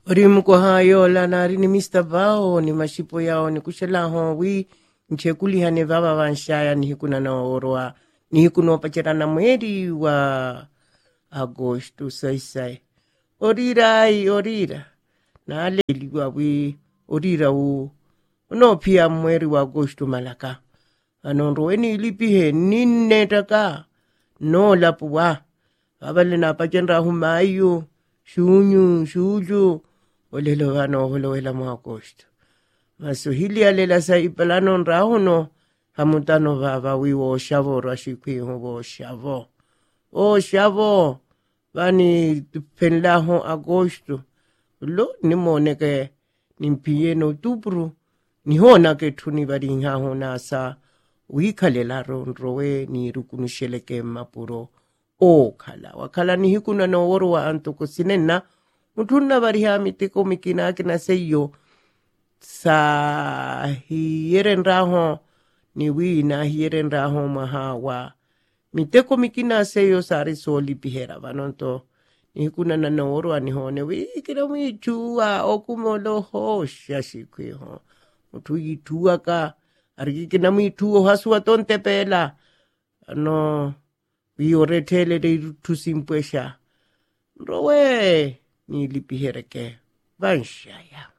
Orimuko hayo la nari ni Mr. Bao ni mashipo yao ni kushela honwi nchekuli hane vava wanshaya ni hikuna na orwa ni hikuna wapachera na mweri wa Agosto saisai. Orira na aleli wawi orira uno pia mweri wa Agosto malaka anonroweni ilipihe ninne taka no lapuwa abale na pachera humayu shuju olelo vano holoela mwa Agosto maso hili alela sa ipalano nrahuno hamutano vava wiwo shavo rashikwi huwo shavo vani penlaho Agosto lo nimoneke nimpiye no tupru nihona ke tuni bari haho nasa wikalela ronrowe ni rukunusheleke mapuro wakala ni hikuna no woro wa antoko sinena mutuna bari ha mitiko mikina kina seyo sa hieren raho ni wina hieren raho mahawa miteko mikina seyo sari soli pihera vanonto ni hikuna na no woro ani hone wikira michua okumolo hosha shikwiho mutu yitua ka arikina mitu haswa tonte pela no viyoretele de tusimpwesha rowe nilipihereke vanshaya.